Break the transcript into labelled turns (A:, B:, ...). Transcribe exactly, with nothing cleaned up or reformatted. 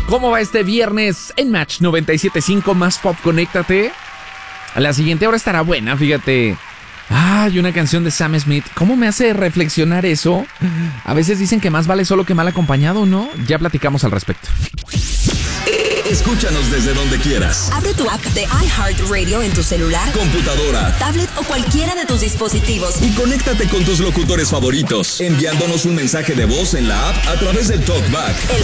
A: ¿Cómo va este viernes en Match noventa y siete punto cinco? Más pop, conéctate. La siguiente hora estará buena, fíjate. Ay, una canción de Sam Smith. ¿Cómo me hace reflexionar eso? A veces dicen que más vale solo que mal acompañado, ¿no? Ya platicamos al respecto.
B: Escúchanos desde donde quieras.
C: Abre tu app de iHeartRadio en tu celular,
B: computadora,
C: tablet o cualquiera de tus dispositivos.
B: Y conéctate con tus locutores favoritos, enviándonos un mensaje de voz en la app a través del TalkBack.